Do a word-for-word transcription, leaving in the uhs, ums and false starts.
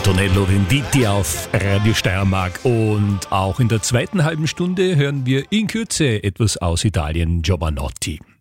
Antonello Venditti auf Radio Steiermark. Und auch in der zweiten halben Stunde hören wir in Kürze etwas aus Italien, Giovanotti.